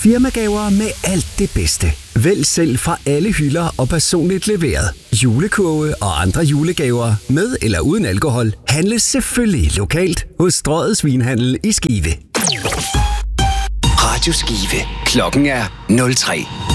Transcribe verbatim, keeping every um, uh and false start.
Firmagaver med alt det bedste. Vælg selv fra alle hylder og personligt leveret. Julekurve og andre julegaver med eller uden alkohol handles selvfølgelig lokalt hos Strøget Svinhandel i Skive. Radio Skive. Klokken er nul tre.